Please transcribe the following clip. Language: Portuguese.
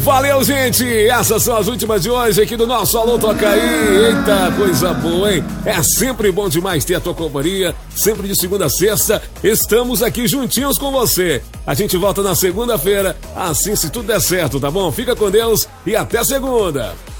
Valeu, gente! Essas são as últimas de hoje aqui do nosso Alô Toca Aí. Eita, coisa boa, hein? É sempre bom demais ter a tua companhia. Sempre de segunda a sexta, estamos aqui juntinhos com você. A gente volta na segunda-feira, assim se tudo der certo, tá bom? Fica com Deus e até segunda!